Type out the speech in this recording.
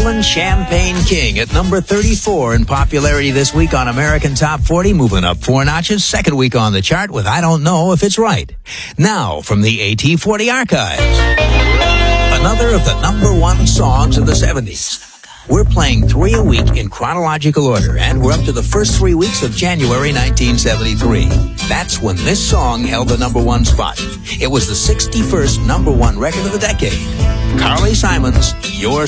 Simon, Champagne King, at number 34 in popularity this week on American Top 40, moving up 4 notches, second week on the chart with I Don't Know If It's Right. Now, from the AT40 archives, another of the number one songs of the 70s. We're playing 3 a week in chronological order, and we're up to the first 3 weeks of January 1973. That's when this song held the number one spot. It was the 61st number one record of the decade. Carly Simon's Your